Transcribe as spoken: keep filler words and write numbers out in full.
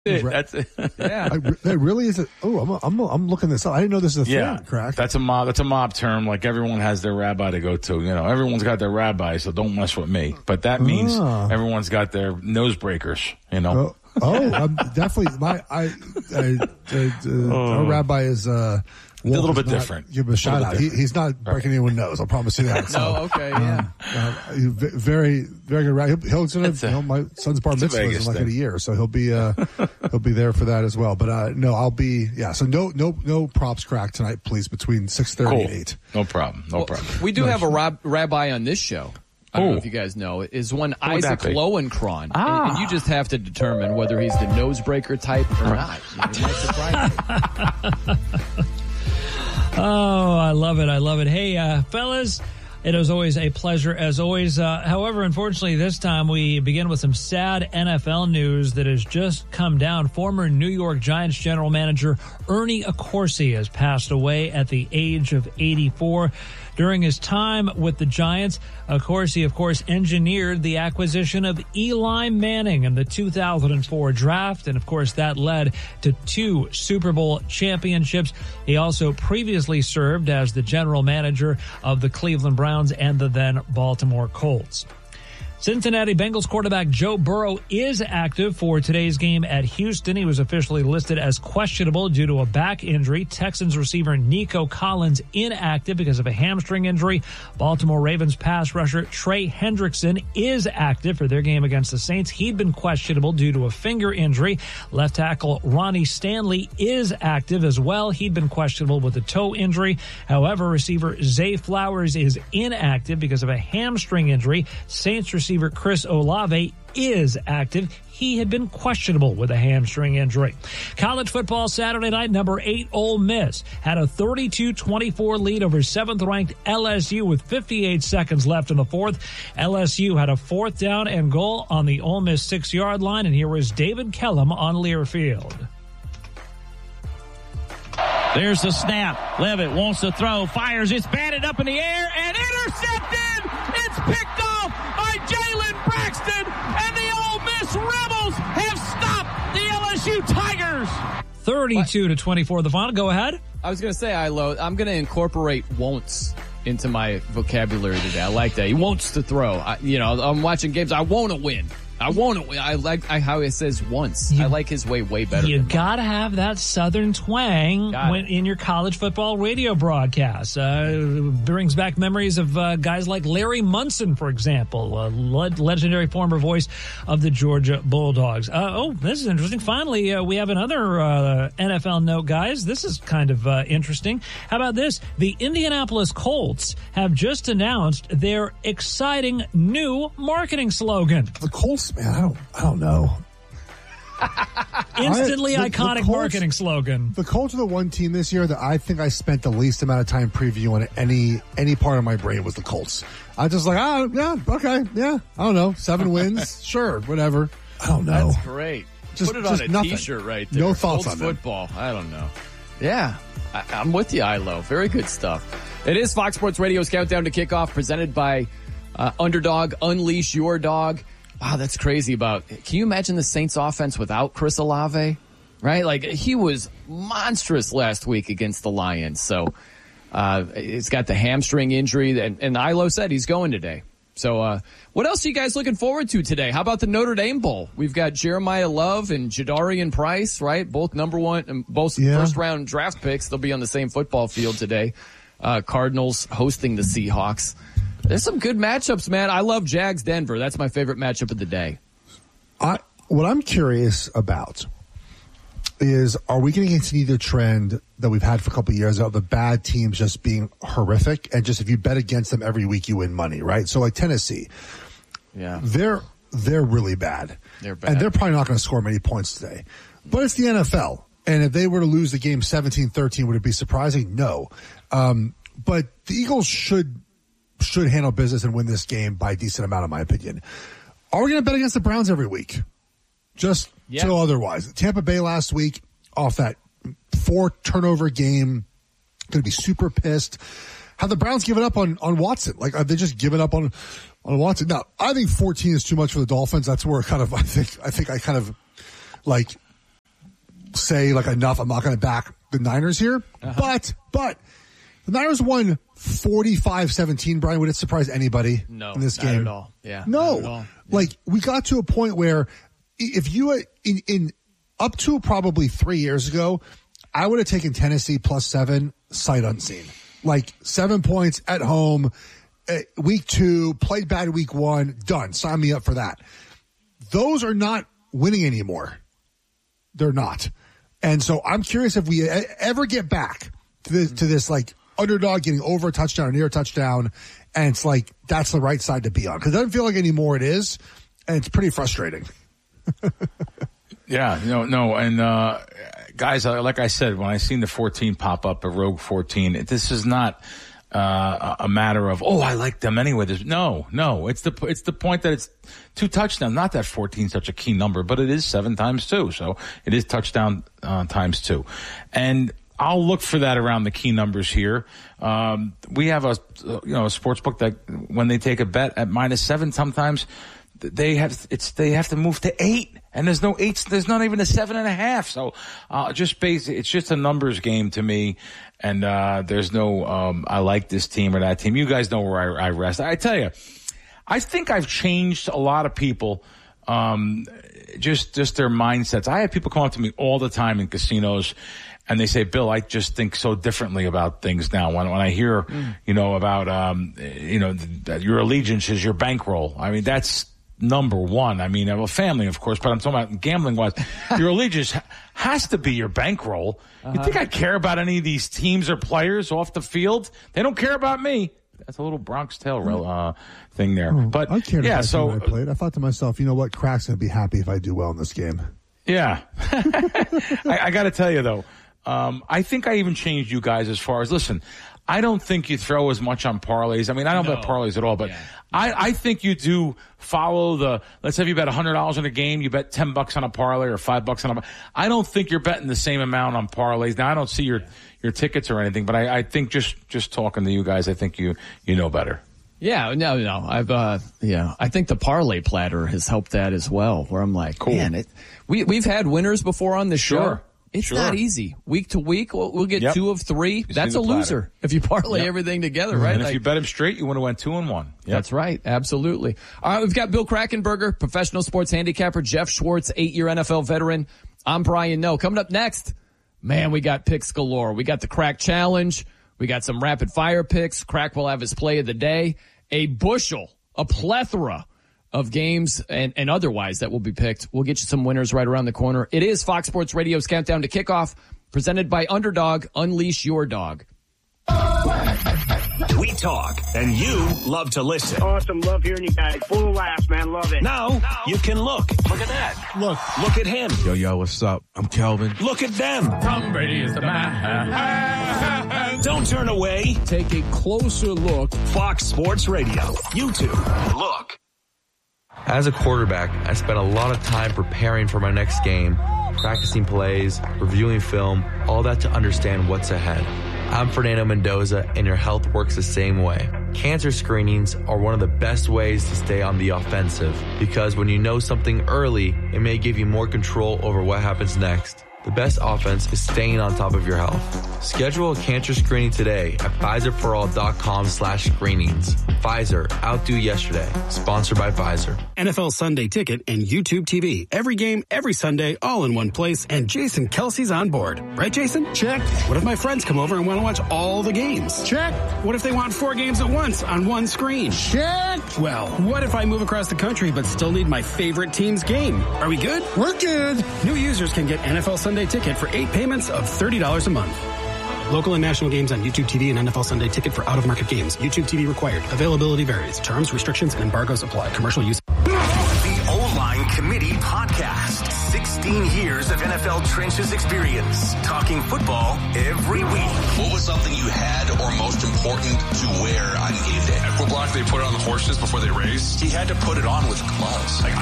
it. That's it. Yeah, I, that really is. A, oh, I'm, I'm I'm looking this up. I didn't know this is a yeah, thing. Crack. That's a mob. That's a mob term. Like everyone has their rabbi to go to. You know, everyone's got their rabbi, so don't mess with me. But that means Ah. everyone's got their nose breakers. You know. Oh, oh I'm definitely. My I, I uh, uh, our rabbi is. Uh, a little bit not, different. Give him a shout out. He, he's not breaking anyone's nose. I'll promise you that. So, no, okay, yeah. Um, uh, very, very good. Right. He'll, he'll, he'll a, you know, my son's bar mitzvah is in like thing. in a year, so he'll be uh, he'll be there for that as well. But uh, no, I'll be yeah. So no, no, no props crack tonight, please. Between six thirty Cool. and eight. No problem. No well, problem. We do have a rab- rabbi on this show. I don't Ooh. know if you guys know. Is one Who would Isaac that be? Lowenkron. Ah. And, and you just have to determine whether he's the nosebreaker type or not. It might surprise you. Oh, I love it. I love it. Hey, uh, fellas, it is always a pleasure as always. Uh, however, unfortunately, this time we begin with some sad N F L news that has just come down. Former New York Giants general manager Ernie Accorsi has passed away at the age of eighty-four. During his time with the Giants, Accorsi, of course, engineered the acquisition of Eli Manning in the two thousand four draft. And, of course, that led to two Super Bowl championships. He also previously served as the general manager of the Cleveland Browns and the then Baltimore Colts. Cincinnati Bengals quarterback Joe Burrow is active for today's game at Houston. He was officially listed as questionable due to a back injury. Texans receiver Nico Collins inactive because of a hamstring injury. Baltimore Ravens pass rusher Trey Hendrickson is active for their game against the Saints. He'd been questionable due to a finger injury. Left tackle Ronnie Stanley is active as well. He'd been questionable with a toe injury. However, receiver Zay Flowers is inactive because of a hamstring injury. Saints receiver Chris Olave is active. He had been questionable with a hamstring injury. College football Saturday night, number eight Ole Miss had a thirty-two twenty-four lead over seventh-ranked L S U with fifty-eight seconds left in the fourth. L S U had a fourth down and goal on the Ole Miss six-yard line, and here was David Kellum on Learfield. There's the snap. Levitt wants to throw, fires, it's batted up in the air, and intercepted! It's picked off by Jalen Braxton, and the Ole Miss Rebels have stopped the L S U Tigers! thirty-two to twenty-four the final. Go ahead. I was going to say, Ilo, I'm going to incorporate won'ts into my vocabulary today. I like that. He wants to throw. I, you know, I'm watching games. I want to win. I want to. I like I, how it says once. You, I like his way way better. You than got to have that Southern twang when, in your college football radio broadcast. Uh, brings back memories of uh, guys like Larry Munson, for example, a le- legendary former voice of the Georgia Bulldogs. Uh, oh, this is interesting. Finally, uh, we have another uh, N F L note, guys. This is kind of uh, interesting. How about this? The Indianapolis Colts have just announced their exciting new marketing slogan. The Colts. Man, I don't, I don't know. Instantly I, the, iconic the Colts, marketing slogan. The Colts are the one team this year that I think I spent the least amount of time previewing any any part of my brain was the Colts. I just like, oh, yeah, okay, yeah, I don't know, seven wins, sure, whatever. I don't know. That's great. Just, Put it on just a nothing. T-shirt right there. No thoughts Colts on that. football. I don't know. Yeah, I, I'm with you, Ilo. Very good stuff. It is Fox Sports Radio's Countdown to Kickoff, presented by uh, Underdog. Unleash your dog. Wow, that's crazy about, can you imagine the Saints offense without Chris Olave? Right? Like, he was monstrous last week against the Lions. So, uh, he's got the hamstring injury, and, and Ilo said he's going today. So, uh, what else are you guys looking forward to today? How about the Notre Dame Bowl? We've got Jeremiah Love and Jadarian Price, right? Both number one, both Yeah. first round draft picks. They'll be on the same football field today. Uh, Cardinals hosting the Seahawks. There's some good matchups, man. I love Jags Denver. That's my favorite matchup of the day. I what I'm curious about is, are we going to continue the trend that we've had for a couple of years of the bad teams just being horrific, and just if you bet against them every week you win money, right? So like Tennessee, yeah, they're they're really bad. They're bad, and they're probably not going to score many points today. But it's the N F L, and if they were to lose the game seventeen thirteen, would it be surprising? No. Um, but the Eagles should. should handle business and win this game by a decent amount, in my opinion. Are we going to bet against the Browns every week? Just yeah. so otherwise. Tampa Bay last week, off that four turnover game, going to be super pissed. Have the Browns given up on, on Watson? Like, have they just given up on, on Watson? Now, I think fourteen is too much for the Dolphins. That's where kind of, I think, I think I kind of, like, say like enough. I'm not going to back the Niners here, uh-huh. but but the Niners won forty-five seventeen. Brian, would it surprise anybody no, in this not game? At all. Yeah, no. Not at all. Yeah. Like we got to a point where if you in in up to probably three years ago, I would have taken Tennessee plus seven sight unseen. Like seven points at home, uh, week two, played bad week one, done. Sign me up for that. Those are not winning anymore. They're not. And so I'm curious if we ever get back to this, to this like underdog getting over a touchdown or near a touchdown. And it's like, that's the right side to be on. Cause it doesn't feel like anymore it is. And it's pretty frustrating. Yeah, no, no. And, uh, guys, like I said, when I seen the fourteen pop up, a Rogue fourteen, this is not, uh, a matter of, oh, I like them anyway. There's, no, no. It's the, it's the point that it's two touchdowns. Not that fourteen is such a key number, but it is seven times two. So it is touchdown, uh, times two. And I'll look for that around the key numbers here. Um, we have a, you know, a sports book that when they take a bet at minus seven, sometimes they have, it's, they have to move to eight. And there's no eights, there's not even a seven and a half. So, uh, just basic, it's just a numbers game to me. And, uh, there's no, um, I like this team or that team. You guys know where I, I rest. I tell you, I think I've changed a lot of people, um, just, just their mindsets. I have people come up to me all the time in casinos and they say, Bill, I just think so differently about things now. When, when I hear, mm. you know, about, um, you know, th- your allegiance is your bankroll. I mean, that's, number one. I mean, I have a family, of course, but I'm talking about gambling wise. Your allegiance has to be your bankroll. Uh-huh. You think I care about any of these teams or players off the field? They don't care about me. That's a little Bronx Tale uh, thing there. Oh, but I cared yeah, about so when I played. I thought to myself, you know what? Crack's gonna be happy if I do well in this game. Yeah, I, I got to tell you though, um, I think I even changed you guys as far as listen. I don't think you throw as much on parlays. I mean, I don't no. bet parlays at all, but yeah. I, I think you do follow the, let's say if you bet one hundred dollars on a game, you bet ten bucks on a parlay or five bucks on a, I don't think you're betting the same amount on parlays. Now, I don't see your, your tickets or anything, but I, I think just, just talking to you guys, I think you, you know better. Yeah, no, no. I've, uh, yeah, I think the parlay platter has helped that as well, where I'm like, cool. man, it, we, we've had winners before on the show. Sure. It's sure. not easy. Week to week, we'll, we'll get yep. two of three. You That's a loser if you parlay yep. everything together, right? And like, if you bet him straight, you would have went two and one. Yep. That's right. Absolutely. All right, we've got Bill Krackomberger, professional sports handicapper, Jeff Schwartz, eight-year N F L veteran. I'm Brian Noe. Coming up next, man, we got picks galore. We got the Crack Challenge. We got some rapid fire picks. Crack will have his play of the day. A bushel, a plethora of games and, and otherwise that will be picked. We'll get you some winners right around the corner. It is Fox Sports Radio's Countdown to Kickoff, presented by Underdog. Unleash your dog. We talk, and you love to listen. Awesome. Love hearing you guys. Full of laughs, man. Love it. Now, now you can look. Look at that. Look. Look at him. Yo, yo, what's up? I'm Kelvin. Look at them. Tom Brady is the man. Don't turn away. Take a closer look. Fox Sports Radio. YouTube. Look. As a quarterback, I spent a lot of time preparing for my next game, practicing plays, reviewing film, all that to understand what's ahead. I'm Fernando Mendoza, and your health works the same way. Cancer screenings are one of the best ways to stay on the offensive, because when you know something early, it may give you more control over what happens next. The best offense is staying on top of your health. Schedule a cancer screening today at Pfizerforall.com slash screenings. Pfizer, outdo yesterday. Sponsored by Pfizer. N F L Sunday Ticket and YouTube T V. Every game, every Sunday, all in one place. And Jason Kelsey's on board. Right, Jason? Check. What if my friends come over and want to watch all the games? Check. What if they want four games at once on one screen? Check. Well, what if I move across the country but still need my favorite team's game? Are we good? We're good. New users can get N F L Sunday Ticket for eight payments of thirty dollars a month. Local and national games on YouTube T V and N F L Sunday Ticket for out-of-market games. YouTube T V required. Availability varies. Terms, restrictions, and embargoes apply. Commercial use. The O-Line Committee Podcast. sixteen years of N F L trenches experience. Talking football every week. What was something you had or most important to wear on game day? At football, they put it on the horses before they race. He had to put it on with gloves. Like,